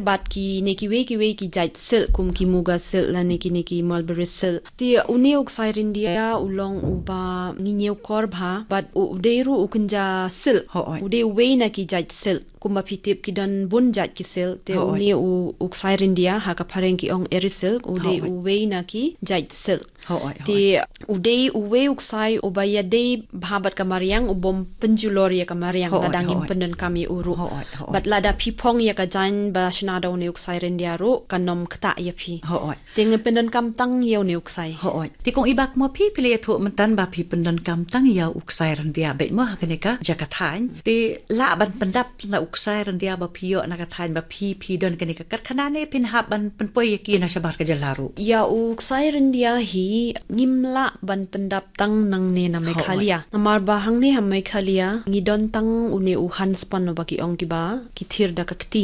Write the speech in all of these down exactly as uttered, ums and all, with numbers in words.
bat ki neki we ki we ki jait sil kum ki muga sil la neki neki mulberry sil ti uni uksai rindia ulong uba nginyeu kor bha but uderu ukunja sil ude we na ki jait sil kumba pitip ki don bun jat ki sil te uni u uksai rindia ha ka phareng ki ong erisil ude u we na ki jait sil ti ude u we uksai ubaya de bhabat kamariang ubom penjulor ya kamariang ladangin penden kami uru but lada pipong ya ka jan ba shnada uni uksai rindia ru kanom kta ya pi ting penden kam tang ya uni uksai ti kong ibak mo pi pile thu mentan ba pi penden kam tang ya uksai rindia bet mo ha kaneka jakathan ti la ban pendap na uksai rindia ba pi yo na kathan ba pi pi don kaneka kat khanane pin hab ban penpoy ki na sabar ka jalaru ya uksai rindia hi ngimla ban pendap tang nang ne na mekhalia namar ba hang ne ham mekhalia ngidon tang uni u hans pan no ba ki ong ki ba ki thir da kakti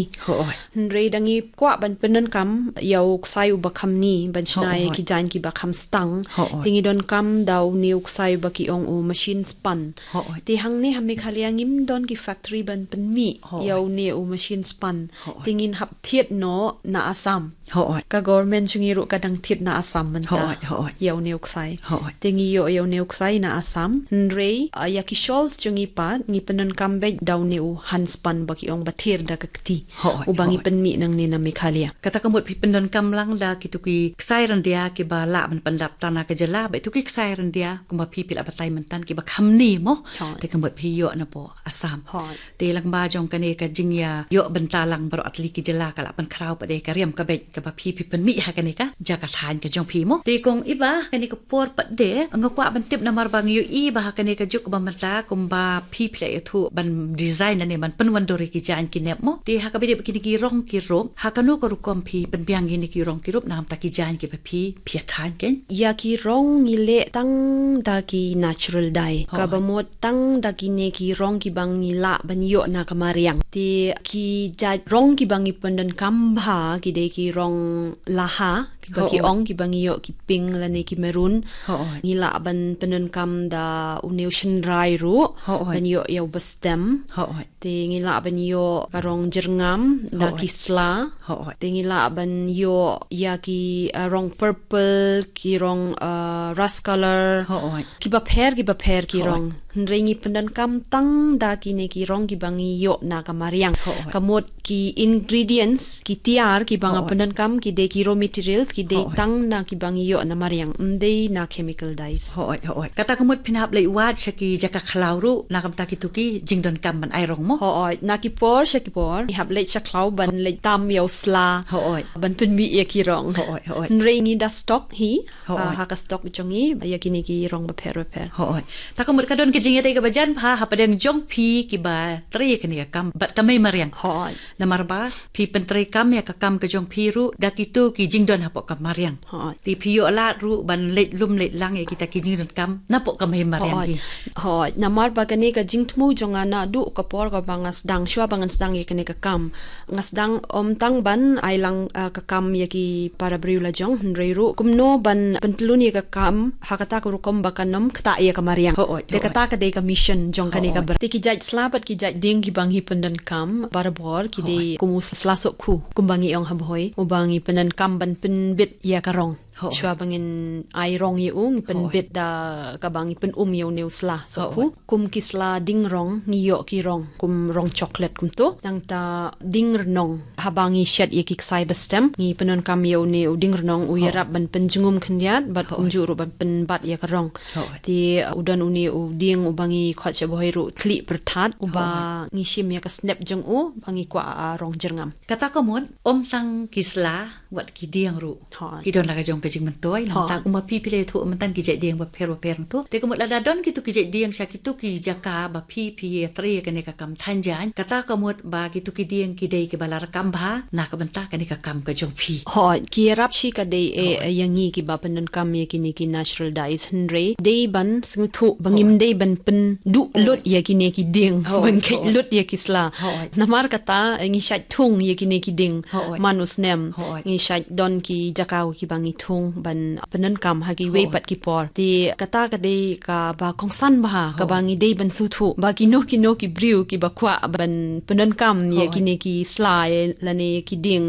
nre dangi kwa ban penden kam ya uksai u ba kham ni ban chnai ki jan ki ba kham stang tingi don kam daw ni uksai ba ki ong u machine span ti hang ne ham mekhalia ngim don ki factory ban pen mi yaw ni u machine span tingin hap thiet no na Assam ka government chungi ru kadang thiet na Assam man ta yaw ni uksai tingi yo yaw ni uksai na Assam nre ya ki shols chungi pa ngi penen kam be daw ni u hans pan ba ki ong ba thir da kakti u bangi pen mi nang ni na mekhalia kata kamut pi penden kam lang da ki tuki ksai ran dia ki ba la ban pandap tana ka jala be tuki ksai ran dia kuma pi pil abatai mentan ki ba kham ni mo te kamut pi yo na po Assam te lang ba jong kane ka jingya yo benta lang baro atli ki jala kala pan khrau pa de ka riam ka be ka ba pi pi pen mi ha kane ka jaka than ka jong pi mo te kong iba kane ka por pa de ngakwa ban tip na mar bang yo i ba kane ka juk ba mata kum ba pi pi ya thu ban design na ne man pan wan dori ki jan ki nep mo te ha ka be de ki ki rong ki rom ha kanu ko ru kom pi pen biang ni ki rong ki rup nam ta ki jan ki pa pi pi than ken ya ki rong ni le tang da ki natural dai ka ba mo tang da ki ne ki rong ki bang ni la ban yo na kamariang ti ki ja rong ki bang i penden kam bha ki de ki rong laha ki ba ki ong ki bang yo ki pink la ne ki maroon ni la ban penden kam da uneushin rai ru ban yo yo bestem ti ngi la ban yo ka rong jerngam da ki sla ti ngi la ban yo ya ki uh, rong purple ki rong uh, rust color ki ba pher ki ba pher ki rong nrengi penden kam tang da ki ne ki rong ki bangi yo na kamariang kamot ki ingredients ki tiar ki banga penden kam ki de ki raw materials ki de tang na ki bangi yo na mariang mde na chemical dyes hoi hoi kata kamut pinap lei wat shaki jaka khlauru na kam ta ki tuki jingdon kam ban ai rong mo hoi na ki por shaki por ni hab lei chaklau ban lei tam yo sla hoi ban pen mi ya ki rong hoi hoi nrengi da stock hi ha ka stock chongi ya ki ne ki rong ba per per hoi ta kamut kadon ki jingya dei ka bajan pha ha padang jong pi ki ba tri ka ni kam bat kamai mariang hoi na marba pi pentri kam ya ka kam ka jong pi ru da ki tu ki jingdon ha po kam mariang ti pi yo la ru ban let lum let lang ya kita ki jingdon kam na po kam mai mariang ki hoi na mar ba ka ne ka jingtmu jonga na du ka por ka bangas dang shwa bangas dang ya ka ne ka kam ngas dang om tang ban ai lang uh, ka kam ya ki para briula jong nrei ru kumno ban pentluni ka kam hakata ko kom ba kanom kta ya ka mariang de kata ka de ka mission jong ka ne ka ber ti ki jaj slabat ki jaj ding ki bang hi pendan kam barabor ki de kumus slasok khu kumbangi ong habhoi ubangi penan kam ban pen bit ya karong shwa bangin ai rong ye ung pen bit da kabangi pen um yo neusla so khu kum kisla ding rong ni yo ki rong kum rong chocolate kum to nang ta ding rnong habangi shet ye ki sai bestem ni penon kam yo ne ding rnong u yarap ban pen jungum khndiat bat kum juru ban pen bat ye karong ti udan uni u ding ubangi khwache boy ru thli perthat uba ngi shim ya ka snap jung u bangi kwa rong jerngam kata komon om sang kisla wat ki diang ru ki don la ka jong jing mentoi lang ta kuma pi pile thu mentan ki jai diang ba per ba per tu te kumut la don ki tu ki jai diang sha ki tu ki jaka ba pi pi tri ka ne ka kam thanjan kata kamut ba ki tu ki diang ki dei ki balar kam ba na ka banta ka ne ka kam ka jong pi ho ki rap shi ka dei e yangi ki ba panan kam ye ki ni ki natural dyes hndre dei ban sing thu bangim dei ban pen du lut ye ki ne ki ding ban ke lut ye ki sla namar kata ngi shat thung ye ki ne ki ding manus nem ngi shat don ki jaka ki bangi thung ban panan kam hagi we pat ki por ti kata ka de ka ba kongsan ba ka bangi de ban su thu ba ki no ki no ki briu ki ba kwa ban panan kam ye ki ne ki sla la ne ki ding